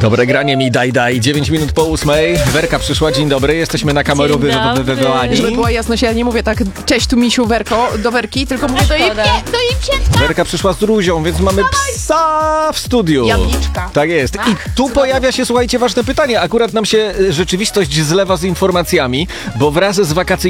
Dobre granie mi daj. 9 minut po 8. Werka przyszła, dzień dobry. Jesteśmy na kamerowy wywołani. Żeby była jasność, ja nie mówię tak, cześć tu misiu Werko, do Werki, tylko mówię do jej pieska. Werka przyszła z Ruzią, więc mamy psa w studiu. Jamniczka. Tak jest. I tu pojawia się, słuchajcie, ważne pytanie. Akurat nam się rzeczywistość zlewa z informacjami, bo wraz z wakacyjnymi